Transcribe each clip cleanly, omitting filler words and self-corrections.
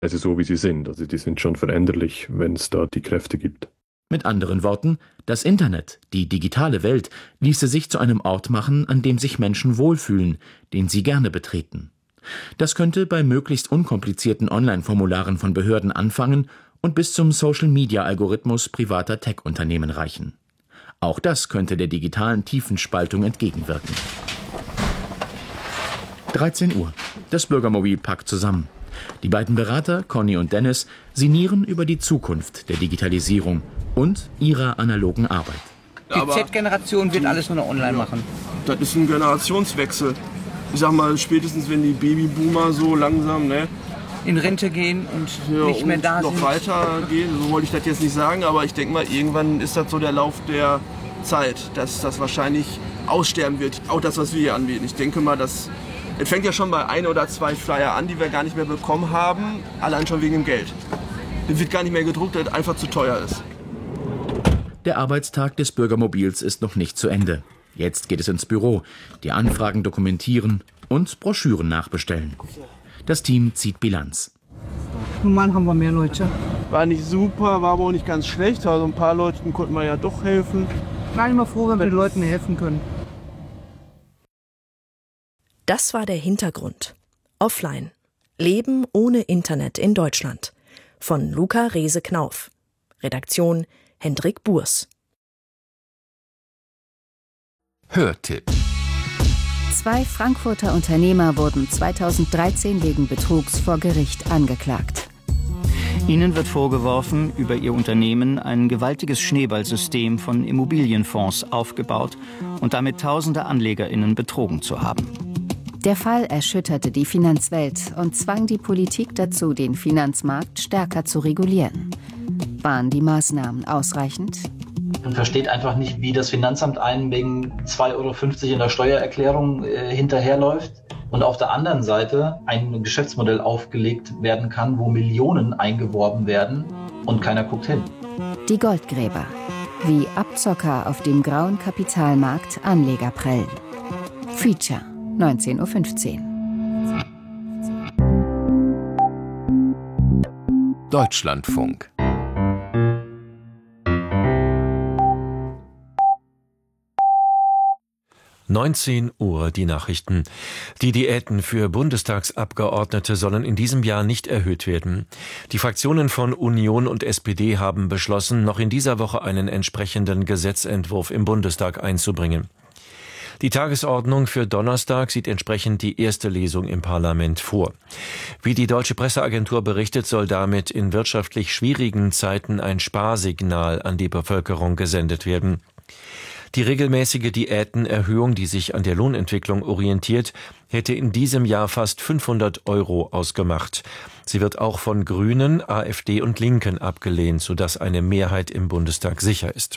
Also so wie sie sind. Also die sind schon veränderlich, wenn es da die Kräfte gibt. Mit anderen Worten, das Internet, die digitale Welt, ließe sich zu einem Ort machen, an dem sich Menschen wohlfühlen, den sie gerne betreten. Das könnte bei möglichst unkomplizierten Online-Formularen von Behörden anfangen und bis zum Social-Media-Algorithmus privater Tech-Unternehmen reichen. Auch das könnte der digitalen Tiefenspaltung entgegenwirken. 13 Uhr. Das Bürgermobil packt zusammen. Die beiden Berater, Conny und Dennis, sinnieren über die Zukunft der Digitalisierung und ihrer analogen Arbeit. Die Z-Generation wird alles nur noch online machen. Das ist ein Generationswechsel. Ich sag mal, spätestens wenn die Babyboomer so langsam in Rente gehen und nicht mehr da sind. Noch weiter gehen, so wollte ich das jetzt nicht sagen, aber ich denke mal, irgendwann ist das so der Lauf der Zeit, dass das wahrscheinlich aussterben wird. Auch das, was wir hier anbieten. Ich denke mal, es fängt ja schon bei 1 oder 2 Flyer an, die wir gar nicht mehr bekommen haben, allein schon wegen dem Geld. Das wird gar nicht mehr gedruckt, weil es einfach zu teuer ist. Der Arbeitstag des Bürgermobils ist noch nicht zu Ende. Jetzt geht es ins Büro, die Anfragen dokumentieren und Broschüren nachbestellen. Das Team zieht Bilanz. Normal haben wir mehr Leute. War nicht super, war aber auch nicht ganz schlecht. Also ein paar Leuten konnten wir ja doch helfen. Ich bin immer froh, wenn wir den Leuten helfen können. Das war der Hintergrund. Offline. Leben ohne Internet in Deutschland. Von Luca Rehse-Knauf. Redaktion Hendrik Burs. Hörtipp. 2 Frankfurter Unternehmer wurden 2013 wegen Betrugs vor Gericht angeklagt. Ihnen wird vorgeworfen, über ihr Unternehmen ein gewaltiges Schneeballsystem von Immobilienfonds aufgebaut und damit tausende AnlegerInnen betrogen zu haben. Der Fall erschütterte die Finanzwelt und zwang die Politik dazu, den Finanzmarkt stärker zu regulieren. Waren die Maßnahmen ausreichend? Man versteht einfach nicht, wie das Finanzamt einen wegen 2,50 € in der Steuererklärung hinterherläuft und auf der anderen Seite ein Geschäftsmodell aufgelegt werden kann, wo Millionen eingeworben werden und keiner guckt hin. Die Goldgräber. Wie Abzocker auf dem grauen Kapitalmarkt Anleger prellen. Feature, 19:15 Uhr. Deutschlandfunk. (19 Uhr) die Nachrichten. Die Diäten für Bundestagsabgeordnete sollen in diesem Jahr nicht erhöht werden. Die Fraktionen von Union und SPD haben beschlossen, noch in dieser Woche einen entsprechenden Gesetzentwurf im Bundestag einzubringen. Die Tagesordnung für Donnerstag sieht entsprechend die erste Lesung im Parlament vor. Wie die Deutsche Presseagentur berichtet, soll damit in wirtschaftlich schwierigen Zeiten ein Sparsignal an die Bevölkerung gesendet werden. Die regelmäßige Diätenerhöhung, die sich an der Lohnentwicklung orientiert, hätte in diesem Jahr fast 500 € ausgemacht. Sie wird auch von Grünen, AfD und Linken abgelehnt, sodass eine Mehrheit im Bundestag sicher ist.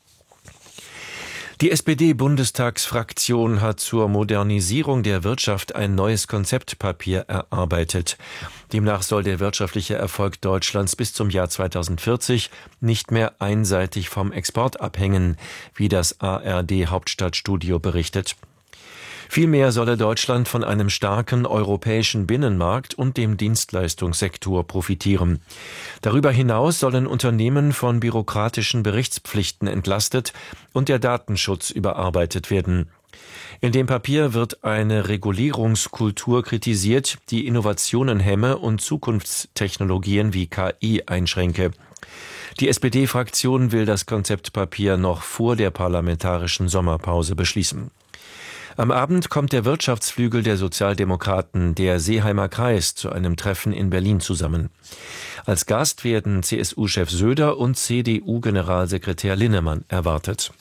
Die SPD-Bundestagsfraktion hat zur Modernisierung der Wirtschaft ein neues Konzeptpapier erarbeitet. Demnach soll der wirtschaftliche Erfolg Deutschlands bis zum Jahr 2040 nicht mehr einseitig vom Export abhängen, wie das ARD-Hauptstadtstudio berichtet. Vielmehr solle Deutschland von einem starken europäischen Binnenmarkt und dem Dienstleistungssektor profitieren. Darüber hinaus sollen Unternehmen von bürokratischen Berichtspflichten entlastet und der Datenschutz überarbeitet werden. In dem Papier wird eine Regulierungskultur kritisiert, die Innovationen hemme und Zukunftstechnologien wie KI einschränke. Die SPD-Fraktion will das Konzeptpapier noch vor der parlamentarischen Sommerpause beschließen. Am Abend kommt der Wirtschaftsflügel der Sozialdemokraten, der Seeheimer Kreis, zu einem Treffen in Berlin zusammen. Als Gast werden CSU-Chef Söder und CDU-Generalsekretär Linnemann erwartet.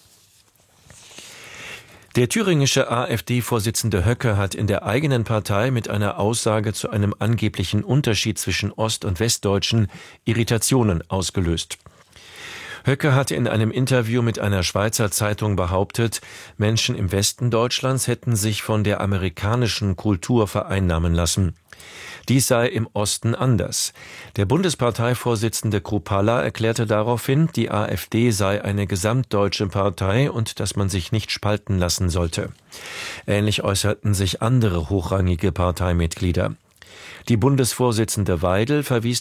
Der thüringische AfD-Vorsitzende Höcke hat in der eigenen Partei mit einer Aussage zu einem angeblichen Unterschied zwischen Ost- und Westdeutschen Irritationen ausgelöst. Höcke hatte in einem Interview mit einer Schweizer Zeitung behauptet, Menschen im Westen Deutschlands hätten sich von der amerikanischen Kultur vereinnahmen lassen. Dies sei im Osten anders. Der Bundesparteivorsitzende Kruppalla erklärte daraufhin, die AfD sei eine gesamtdeutsche Partei und dass man sich nicht spalten lassen sollte. Ähnlich äußerten sich andere hochrangige Parteimitglieder. Die Bundesvorsitzende Weidel verwies